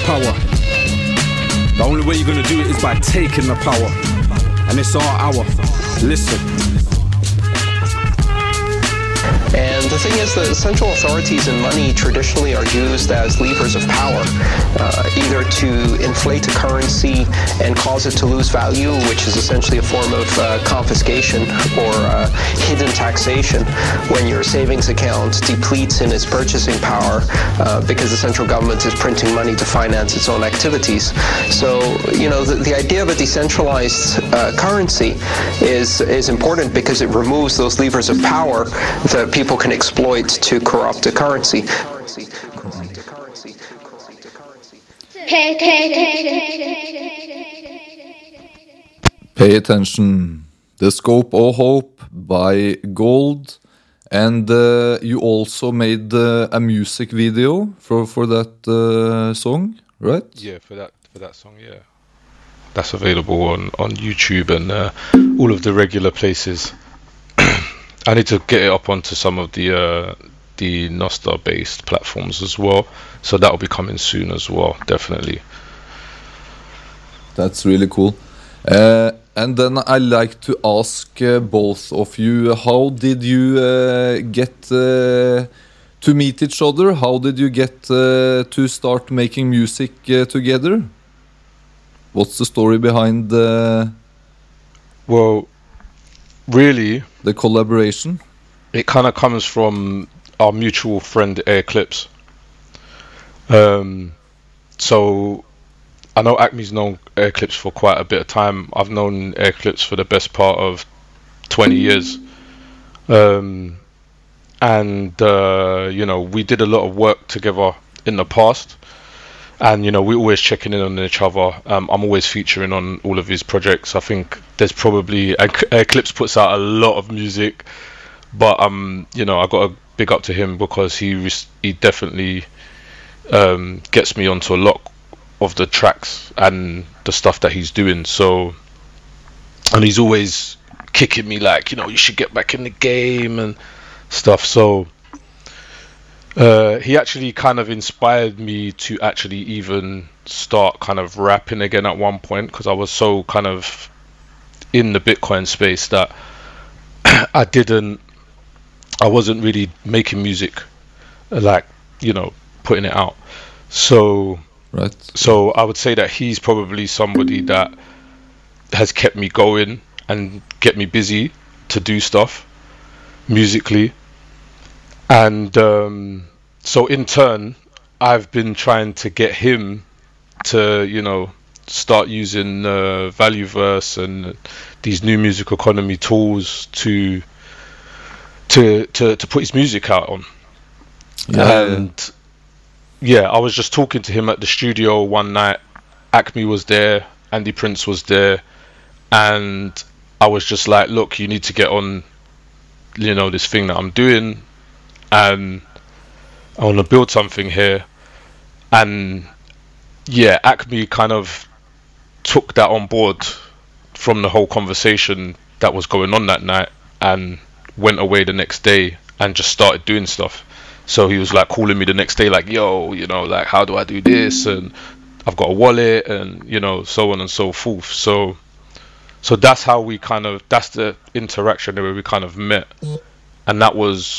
power. The only way you're gonna do it is by taking the power. And it's our hour. Listen. And the thing is that central authorities and money traditionally are used as levers of power, either to inflate a currency and cause it to lose value, which is essentially a form of confiscation or hidden taxation, when your savings account depletes in its purchasing power because the central government is printing money to finance its own activities. So, you know, the idea of a decentralized currency is important because it removes those levers of power that people can exploit to corrupt the currency. Pay attention. The Scope of Hope by Gold. And you also made a music video for that song, right? Yeah, for that song, yeah. That's available on YouTube and all of the regular places. I need to get it up onto some of the Nostr-based platforms as well, so that'll be coming soon as well, definitely. That's really cool. And then I like to ask both of you, how did you get to meet each other? How did you get to start making music together? What's the story behind Well, really, the collaboration? It kind of comes from our mutual friend Eclipse. So I know Acme's known Eclipse for quite a bit of time. I've known Eclipse for the best part of 20 years. And you know, we did a lot of work together in the past. And you know, we're always checking in on each other. I'm always featuring on all of his projects. I think there's probably Eclipse puts out a lot of music, but you know, I got to big up to him because he definitely gets me onto a lot of the tracks and the stuff that he's doing. So, and he's always kicking me like, you know, you should get back in the game and stuff. So he actually kind of inspired me to actually even start kind of rapping again at one point, because I was so kind of in the Bitcoin space that I wasn't really making music, like, you know, putting it out. So right. So I would say that he's probably somebody that has kept me going and get me busy to do stuff musically. And so in turn, I've been trying to get him to, you know, start using Valueverse and these new music economy tools to put his music out on. And yeah, I was just talking to him at the studio one night. Acme was there, Andy Prince was there, and I was just like, look, you need to get on, you know, this thing that I'm doing, and I want to build something here. And yeah, Acme kind of took that on board from the whole conversation that was going on that night, and went away the next day and just started doing stuff. So he was like calling me the next day like, yo, you know, like, how do I do this? And I've got a wallet, and, you know, so on and so forth. So that's how we kind of, that's the interaction where we kind of met. And that was